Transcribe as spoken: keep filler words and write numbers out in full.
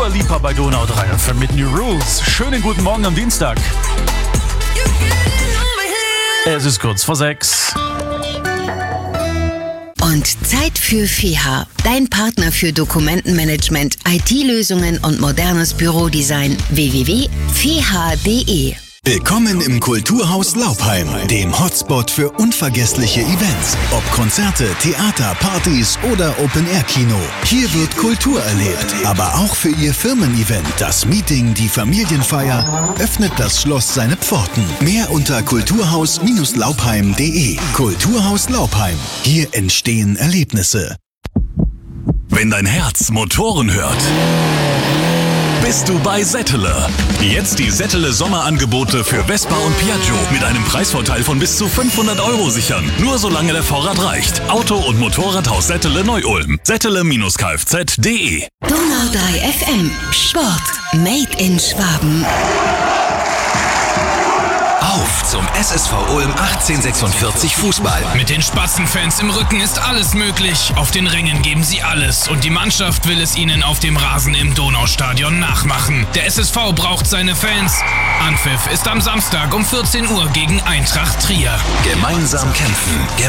Dua Lipa bei Donau drei F M mit New Rules. Schönen guten Morgen am Dienstag. Es ist kurz vor sechs. Und Zeit für Feha, dein Partner für Dokumentenmanagement, I T-Lösungen und modernes Bürodesign. w w w punkt feha punkt de. Willkommen im Kulturhaus Laupheim, dem Hotspot für unvergessliche Events. Ob Konzerte, Theater, Partys oder Open-Air-Kino. Hier wird Kultur erlebt, aber auch für Ihr Firmen-Event, das Meeting, die Familienfeier, öffnet das Schloss seine Pforten. Mehr unter kulturhaus laupheim punkt de. Kulturhaus Laupheim. Hier entstehen Erlebnisse. Wenn dein Herz Motoren hört, bist du bei Settele. Jetzt die Settele Sommerangebote für Vespa und Piaggio mit einem Preisvorteil von bis zu fünfhundert Euro sichern. Nur solange der Vorrat reicht. Auto- und Motorradhaus Settele Neu-Ulm. Settele Kfz punkt de. Donau drei F M. Sport. Made in Schwaben. Auf zum S S V Ulm achtzehnhundertsechsundvierzig Fußball. Mit den Spatzenfans im Rücken ist alles möglich. Auf den Rängen geben sie alles und die Mannschaft will es ihnen auf dem Rasen im Donaustadion nachmachen. Der S S V braucht seine Fans. Anpfiff ist am Samstag um vierzehn Uhr gegen Eintracht Trier. Gemeinsam kämpfen.